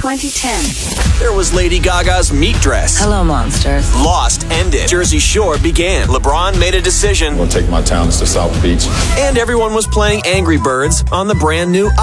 2010. There was Lady Gaga's meat dress. Hello, monsters. Lost ended. Jersey Shore began. LeBron made a decision. I'm gonna take my talents to South Beach. And everyone was playing Angry Birds on the brand new